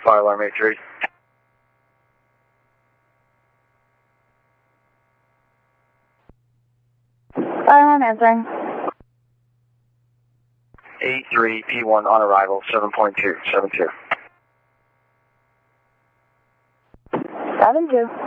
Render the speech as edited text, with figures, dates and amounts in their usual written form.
Fire alarm 83. Fire alarm answering. 83 P1 on arrival, 7.2, 72. 72.